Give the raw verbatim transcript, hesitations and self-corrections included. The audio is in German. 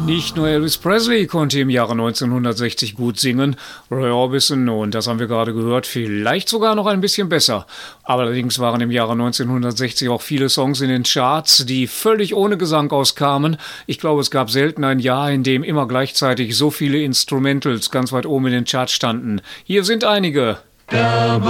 Nicht nur Elvis Presley konnte im Jahre neunzehnhundertsechzig gut singen, Roy Orbison, und das haben wir gerade gehört, vielleicht sogar noch ein bisschen besser. Allerdings waren im Jahre neunzehnhundertsechzig auch viele Songs in den Charts, die völlig ohne Gesang auskamen. Ich glaube, es gab selten ein Jahr, in dem immer gleichzeitig so viele Instrumentals ganz weit oben in den Charts standen. Hier sind einige.